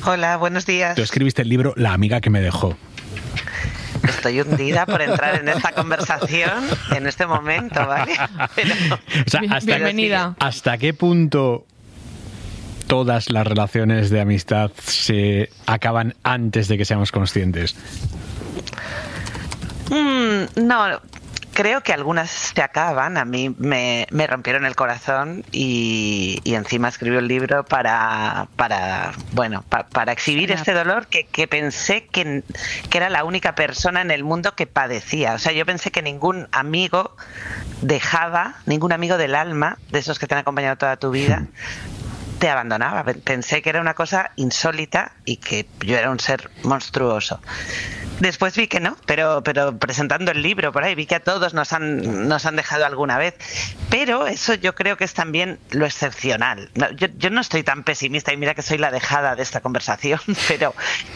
Hola, buenos días. Tú escribiste el libro La amiga que me dejó. Estoy hundida por entrar en esta conversación en este momento, ¿vale? Pero, o sea, bienvenida. ¿Hasta qué punto todas las relaciones de amistad se acaban antes de que seamos conscientes? No, creo que algunas se acaban. A mí me rompieron el corazón y encima escribió el libro para exhibir este dolor que pensé que era la única persona en el mundo que padecía. O sea, yo pensé que ningún amigo ningún amigo del alma, de esos que te han acompañado toda tu vida, te abandonaba. Pensé que era una cosa insólita y que yo era un ser monstruoso. Después vi que no, pero presentando el libro por ahí vi que a todos nos han dejado alguna vez. Pero eso yo creo que es también lo excepcional. Yo no estoy tan pesimista y mira que soy la dejada de esta conversación, pero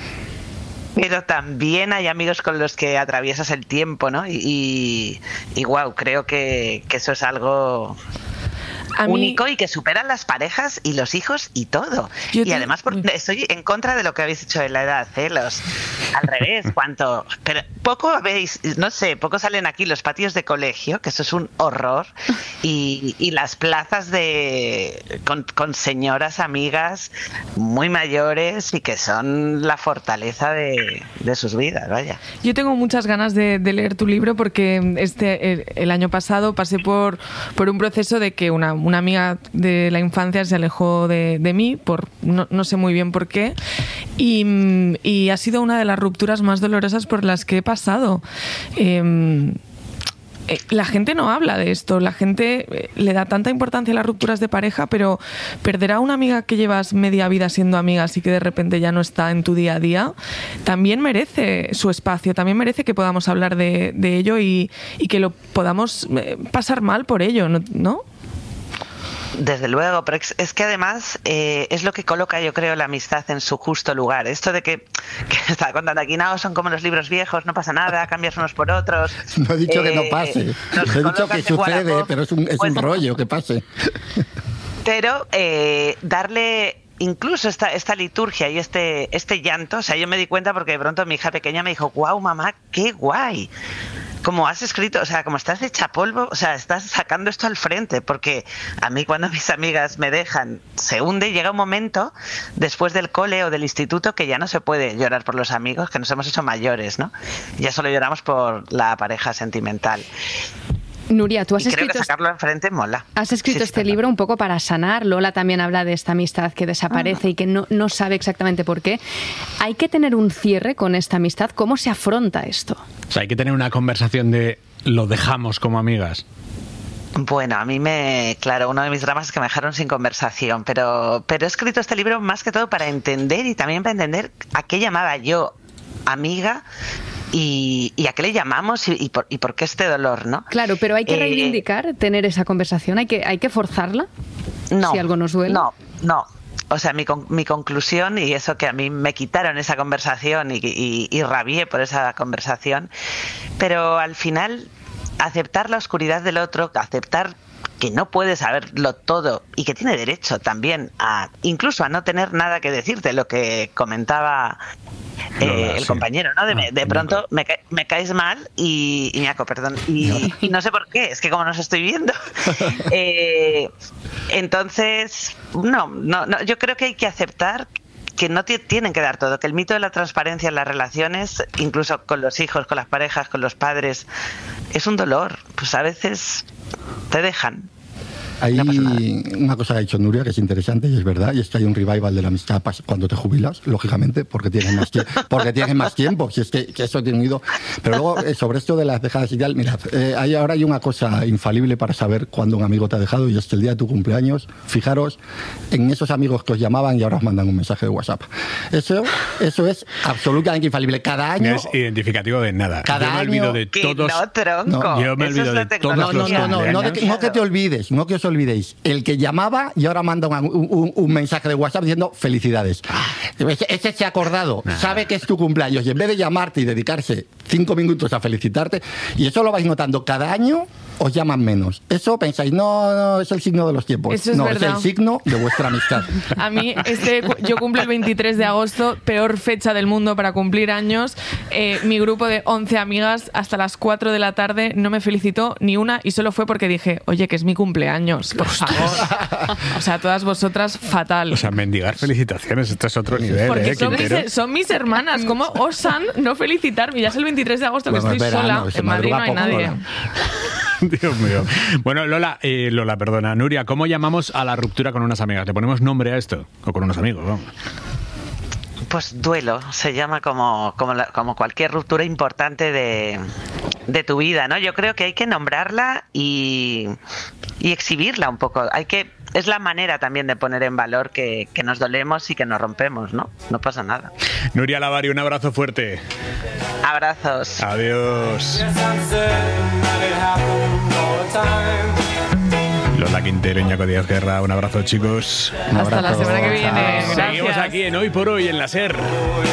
también hay amigos con los que atraviesas el tiempo, ¿no? Y wow, creo que eso es algo único y que superan las parejas y los hijos y todo. Y además estoy en contra de lo que habéis hecho de la edad, al revés, pero poco salen aquí los patios de colegio, que eso es un horror, y las plazas con señoras amigas muy mayores y que son la fortaleza de sus vidas, vaya. Yo tengo muchas ganas de leer tu libro porque el año pasado pasé por un proceso de que una amiga de la infancia se alejó de mí, no sé muy bien por qué, y ha sido una de las rupturas más dolorosas por las que he pasado. La gente no habla de esto, la gente le da tanta importancia a las rupturas de pareja, pero perder a una amiga que llevas media vida siendo amigas y que de repente ya no está en tu día a día, también merece su espacio, también merece que podamos hablar de ello y que lo podamos pasar mal por ello, ¿no? Desde luego, pero es que además es lo que coloca, yo creo, la amistad en su justo lugar. Esto de que estaba contando aquí, no, son como los libros viejos, no pasa nada, cambias unos por otros. No he dicho que no pase, he dicho que sucede, pero es un rollo que pase. Pero darle incluso esta liturgia y este llanto, o sea, yo me di cuenta porque de pronto mi hija pequeña me dijo, guau, mamá, qué guay. Como has escrito, o sea, como estás hecha polvo, o sea, estás sacando esto al frente, porque a mí cuando mis amigas me dejan, se hunde y llega un momento después del cole o del instituto que ya no se puede llorar por los amigos, que nos hemos hecho mayores, ¿no? Ya solo lloramos por la pareja sentimental. Nuria, tú has escrito... Creo que sacarlo enfrente mola. Has escrito este libro un poco para sanar. Lola también habla de esta amistad que desaparece y que no sabe exactamente por qué. ¿Hay que tener un cierre con esta amistad? ¿Cómo se afronta esto? O sea, hay que tener una conversación de ¿lo dejamos como amigas? Bueno, a mí uno de mis dramas es que me dejaron sin conversación, pero he escrito este libro más que todo para entender y también para entender a qué llamaba yo amiga y a qué le llamamos y por qué este dolor, ¿no? Claro, pero hay que reivindicar, tener esa conversación, hay que forzarla, no, si algo nos duele. No. O sea, mi conclusión, y eso que a mí me quitaron esa conversación y rabié por esa conversación, pero al final aceptar la oscuridad del otro, aceptar que no puede saberlo todo y que tiene derecho también incluso a no tener nada que decirte, lo que comentaba el compañero, ¿no? De pronto me caes mal y no sé por qué, es que como nos estoy viendo. Entonces, no, yo creo que hay que aceptar que no tienen que dar todo, que el mito de la transparencia en las relaciones, incluso con los hijos, con las parejas, con los padres, es un dolor. Pues a veces te dejan. Hay una cosa que ha dicho Nuria que es interesante y es verdad, y es que hay un revival de la amistad cuando te jubilas, lógicamente, porque tienes más tiempo, si es que eso tiene ido. Pero luego, sobre esto de las dejadas y tal, mirad, ahora hay una cosa infalible para saber cuándo un amigo te ha dejado, y es que el día de tu cumpleaños, fijaros en esos amigos que os llamaban y ahora os mandan un mensaje de WhatsApp. Eso es absolutamente infalible. Cada año... No es identificativo de nada. Cada yo me olvido de todos... Yo me olvido de todos los cumpleaños. No que te olvides, no que os olvidéis. El que llamaba y ahora manda un mensaje de WhatsApp diciendo felicidades. Ese se ha acordado, sabe que es tu cumpleaños y en vez de llamarte y dedicarse 5 minutos a felicitarte, y eso lo vais notando cada año, os llaman menos. Eso pensáis, no, es el signo de los tiempos. Eso es no, verdad. es el signo de vuestra amistad. A mí, yo cumplo el 23 de agosto, peor fecha del mundo para cumplir años. Mi grupo de 11 amigas hasta las 4 de la tarde no me felicitó ni una, y solo fue porque dije, oye, que es mi cumpleaños, por favor. O sea, todas vosotras, fatal. O sea, mendigar felicitaciones, esto es otro nivel, Porque Quintero. son mis hermanas, ¿cómo osan no felicitarme? Ya es el 23 de agosto que Bueno, estoy es verano, sola, se en Madrid no hay madruga poco, nadie. Lola. Dios mío. Bueno, Lola, perdona. Nuria, ¿cómo llamamos a la ruptura con unas amigas? ¿Le ponemos nombre a esto? O con unos amigos, vamos. Pues duelo, se llama como cualquier ruptura importante de tu vida, ¿no? Yo creo que hay que nombrarla y exhibirla un poco. Es la manera también de poner en valor que nos dolemos y que nos rompemos, ¿no? No pasa nada. Nuria Lavari, un abrazo fuerte. Abrazos. Adiós. Lola Quintero, Iñaco Díaz Guerra, un abrazo, chicos. Un Hasta la abrazo. semana que viene. Chao. Gracias. Seguimos aquí en Hoy por Hoy en la SER.